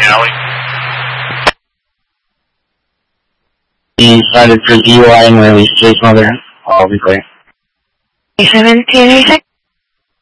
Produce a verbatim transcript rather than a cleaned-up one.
alley. He started for D U I and released his mother. I'll be great. seventeen eighty-six.